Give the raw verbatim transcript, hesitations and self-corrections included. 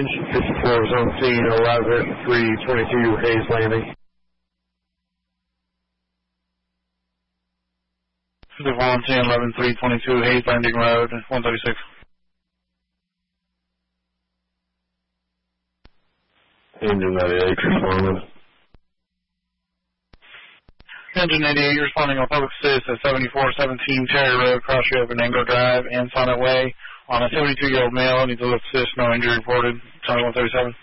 range, fifty-four is on scene, eleven three twenty-two Hayes Landing. fifty-four on scene, eleven three twenty-two Hayes Landing Road, one thirty-six. Engine ninety-eight responding. Engine eighty-eight responding on public assist at seventy-four seventeen Cherry Road, Cross Ship and Angle Drive, and Sonnet Way on a seventy-two-year-old male. Needs a lift assist, no injury reported. Tony one thirty-seven.